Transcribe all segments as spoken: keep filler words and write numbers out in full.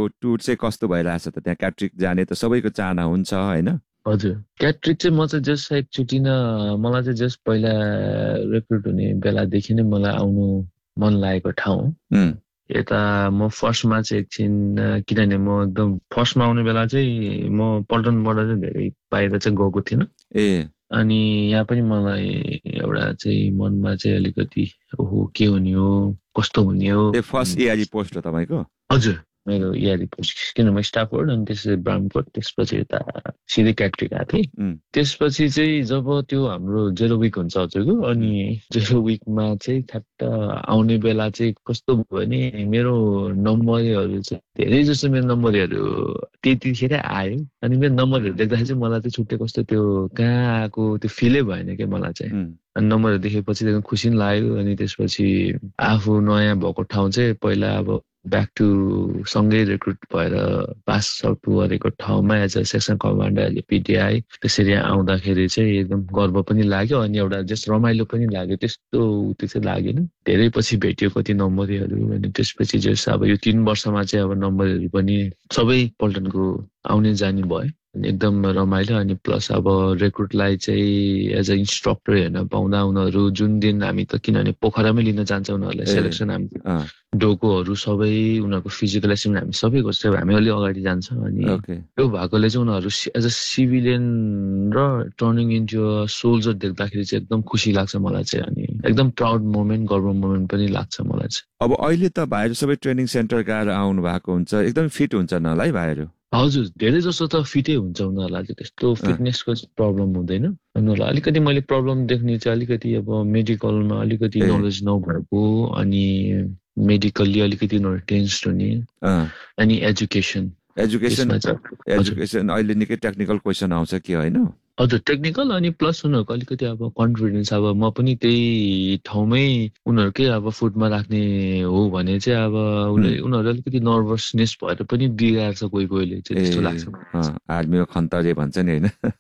Tour चाहिँ कस्तो भइरहेछ त त्यहाँ क्याट्रिक जाने त सबैको चाहना हुन्छ हैन हजुर क्याट्रिक चाहिँ म चाहिँ जस्ट एकचोटि न मलाई चाहिँ जस्ट पहिला रिक्रुट हुने बेलादेखि नै मलाई आउनु मन लागेको ठाउँ यता म फर्स्टमा चाहिँ एकछिन किनभने म एकदम फर्स्टमा आउने बेला चाहिँ म पल्टनबाट चाहिँ धेरै बाहिर चाहिँ गएको थिइनँ ए अनि यहाँ पनि मलाई एउटा चाहिँ मनमा चाहिँ अलिकति ओहो के हुने हो कस्तो हुने हो ए फर्स्ट इयरली पोस्ट हो तपाईको हजुर मेरो इयरली पोस्ट किनभने स्टाफवर्ड अनि त्यसपछि ब्राउनकोट त्यसपछि यता सिधै क्याट्रिक आएको थिएँ त्यसपछि चाहिँ जब त्यो हाम्रो जेरो विक हुन्छ हजुरको अनि जेरो विकमा चाहिँ ठ्याक्क आउने बेला चाहिँ कस्तो भयो भने मेरो नम्बरहरू चाहिँ धेरै जस्तो मेरो नम्बरहरू त्यतिखेरै आयो अनि मेरो नम्बरहरू देख्दाखेरि चाहिँ मलाई चाहिँ छुट्टै कस्तो त्यो कहाँ आएको त्यो फिलै भएन क्या मलाई चाहिँ अनि नम्बरहरू देखेपछि एकदम खुसी पनि लाग्यो अनि त्यसपछि आफू नयाँ भएको ठाउँ चाहिँ पहिला अब ब्याक टु सँगै रिक्रुट भएर पास आउट गरेको ठाउँमा एज अ सेक्सन कमान्डर पिटिआई त्यसरी आउँदाखेरि चाहिँ एकदम गर्व पनि लाग्यो अनि एउटा जस्ट रमाइलो पनि लाग्यो त्यस्तो त्यो चाहिँ लागेन धेरै पछि भेटियो कति नम्बरहरू अनि त्यसपछि जस अब यो तीन वर्षमा चाहिँ अब नम्बरहरू पनि सबै पल्टनको आउने जाने भयो एकदम रमाइलो अनि प्लस अब रिक्रुटलाई चाहिँ एज अ इन्स्ट्रक्टर हेर्न पाउँदा उनीहरू जुन दिन हामी त किनभने पोखरामै लिन जान्छ उनीहरूलाई सेलेक्सन हामी डोकोहरू सबै उनीहरूको फिजिकल एसेसमेन्ट हामी सबै गर्छ हामी अलि अगाडि जान्छ अनि त्यो भएकोले चाहिँ उनीहरू एज अ सिभिलियन र टर्निङ इन्टु अ सोल्जर देख्दाखेरि चाहिँ एकदम खुसी लाग्छ मलाई चाहिँ अनि एकदम प्राउड मोमेन्ट गर्व मोमेन्ट पनि लाग्छ मलाई चाहिँ अब अहिले त भाइहरू सबै ट्रेनिङ सेन्टर गएर आउनु भएको हुन्छ एकदम फिट हुन्छ नलाई भाइहरू हजुर धेरै जस्तो त फिटै हुन्छ उनीहरूलाई चाहिँ त्यस्तो फिटनेसको प्रब्लम हुँदैन उनीहरूलाई अलिकति मैले प्रब्लम देख्ने चाहिँ अलिकति अब मेडिकलमा अलिकति नलेज नभएको अनि मेडिकल्ली अलिकति उनीहरू टेन्स्ड हुने अनि एजुकेसन एजुकेसन एजुकेसन अहिले निकै टेक्निकल क्वेसन आउँछ कि होइन हजुर टेक्निकल अनि प्लस उनीहरूको अलिकति अब कन्फिडेन्स अब म पनि त्यही ठाउँमै उनीहरूकै अब फुटमा राख्ने हो भने चाहिँ अब उनीहरू अलिकति नर्भसनेस भएर पनि बिगार्छ कोही कोहीले चाहिँ त्यस्तो लाग्छ आर्मीमा खन्तरे भन्छ नि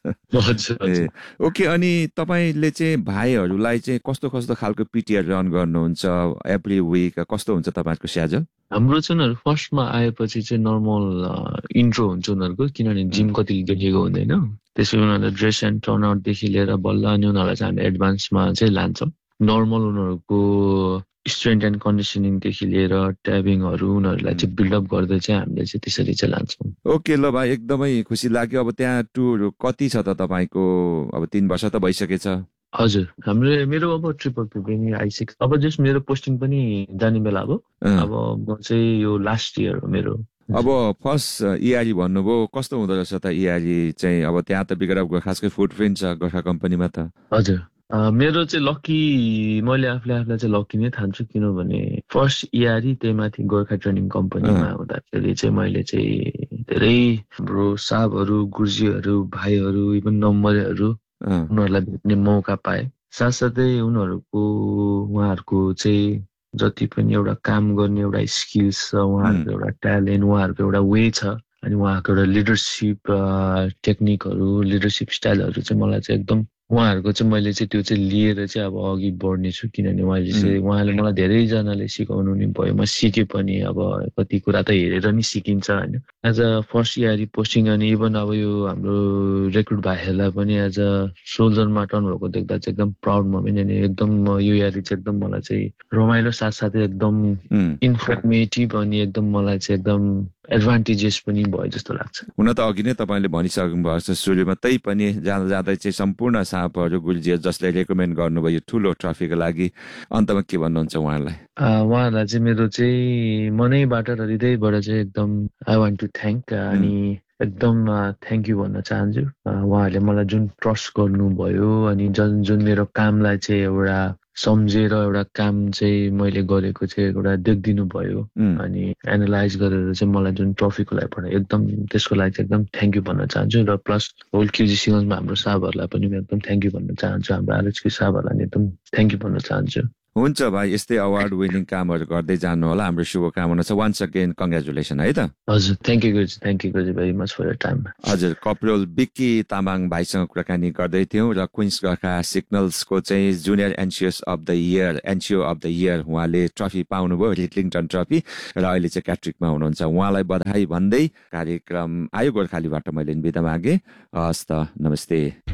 होइन ओके अनि तपाईँले चाहिँ भाइहरूलाई चाहिँ कस्तो कस्तो खालको पिटिआर रन गर्नुहुन्छ एभ्री विक कस्तो हुन्छ तपाईँहरूको स्याजल हाम्रो चाहिँ उनीहरू फर्स्टमा आएपछि चाहिँ नर्मल इन्ट्रो हुन्छ उनीहरूको किनभने जिम कतिले देखेको हुँदैन त्यसपछि उनीहरूलाई ड्रेस एन्ड टर्नआउटदेखि लिएर बल्ल अनि उनीहरूलाई चाहिँ हामी एडभान्समा चाहिँ लान्छौँ नर्मल उनीहरूको स्ट्रेन्थ एन्ड कन्डिसनिङदेखि लिएर ट्याबिङहरू उनीहरूलाई चाहिँ बिल्डअप गर्दै चाहिँ हामीले चाहिँ त्यसरी चाहिँ लान्छौँ ओके ल भाइ एकदमै खुसी लाग्यो अब त्यहाँ टुर कति छ त तपाईँको अब तीन वर्ष त भइसकेछ हजुर हाम्रो मेरो अब ट्रिपल पिपी नि आइसक्यो अब जस्ट मेरो पोस्टिङ पनि जाने बेला अब अब म चाहिँ यो लास्ट इयर हो मेरो अब फर्स्ट इआरई भन्नुभयो कस्तो हुँदो रहेछ त इआरई चाहिँ अब त्यहाँ त बिगर खासकै फुटप्रिन्ट छ गोर्खा कम्पनीमा त हजुर मेरो चाहिँ लकी मैले आफूले आफूलाई चाहिँ लकी नै ठान्छु किनभने फर्स्ट इआरई त्यही माथि गोर्खा ट्रेनिङ कम्पनीमा हुँदाखेरि चाहिँ मैले चाहिँ धेरै हाम्रो साहबहरू गुरुजीहरू भाइहरू इभन नम्बरहरू उनीहरूलाई भेट्ने मौका पाएँ साथसाथै उनीहरूको उहाँहरूको चाहिँ जति पनि एउटा काम गर्ने एउटा स्किल्स छ उहाँहरूको एउटा ट्यालेन्ट उहाँहरूको एउटा वे छ अनि उहाँको एउटा लिडरसिप टेक्निकहरू लिडरसिप स्टाइलहरू चाहिँ मलाई चाहिँ एकदम उहाँहरूको चाहिँ मैले चाहिँ त्यो चाहिँ लिएर चाहिँ अब अघि बढ्ने छु किनभने उहाँले चाहिँ उहाँले मलाई धेरैजनाले सिकाउनु नि भयो म सिकेँ पनि अब कति कुरा त हेरेर नि सिकिन्छ होइन as a first yearly posting अनि इभन अब यो हाम्रो रिक्रुट भाइहरूलाई पनि एज अ सोल्जरमा टर्न भएको देख्दा चाहिँ एकदम प्राउड मोमेन्ट अनि एकदम यो इयरली चाहिँ एकदम मलाई चाहिँ रमाइलो साथसाथै एकदम इन्फर्मेटिभ अनि एकदम मलाई चाहिँ एकदम एडभान्टेजेस पनि भयो जस्तो लाग्छ हुन त अघि नै तपाईँले भनिसक्नु भएको छ सुरुमा त्यही पनि जाँदा जाँदै चाहिँ सम्पूर्ण साहबहरू गुरुजी जसले रेकमेन्ड गर्नुभयो ठुलो ट्रफीको लागि अन्तमा के भन्नुहुन्छ उहाँलाई उहाँहरूलाई चाहिँ मेरो चाहिँ मनैबाट र हृदयबाट चाहिँ एकदम आई वान्ट टु थ्याङ्क अनि एकदम थ्याङ्क यू भन्न चाहन्छु उहाँहरूले मलाई जुन ट्रस्ट गर्नुभयो अनि जुन जुन मेरो कामलाई चाहिँ एउटा सम्झेर एउटा काम चाहिँ मैले गरेको चाहिँ एउटा देखिदिनु भयो अनि एनालाइज गरेर चाहिँ मलाई जुन ट्रफीको लागि पठायो एकदम त्यसको लागि चाहिँ एकदम थ्याङ्क यू भन्न चाहन्छु र प्लस होल क्युजी सिङ्गल्समा हाम्रो साहबहरूलाई पनि एकदम थ्याङ्क यू भन्न चाहन्छु हाम्रो आरएचकी साहबहरूलाई एकदम थ्याङ्क यू भन्न चाहन्छु हुन्छ भाइ, यस्तै अवार्ड विनिङ कामहरू गर्दै जानु होला, हाम्रो शुभकामना छ। वान्स अगेन कङ्ग्रेचुलेसन है त। हजुर, थ्याङ्क यू गुरुजी, थ्याङ्क यू गुरुजी very much for your time. हजुर, कप्रोल बिक्की तामाङ भाइसँग कुराकानी गर्दै थियौँ र क्विन्स गर्खा सिग्नल्सको चाहिँ junior एनसिओस of the year एनसिओ of the year उहाँले ट्रफी पाउनुभयो, रिटलिङटन ट्रफी, र अहिले चाहिँ क्याट्रिकमा हुनुहुन्छ। उहाँलाई बधाई भन्दै कार्यक्रम आयो गोर्खालीबाट मैले बिदा मागेँ। हस् त, नमस्ते।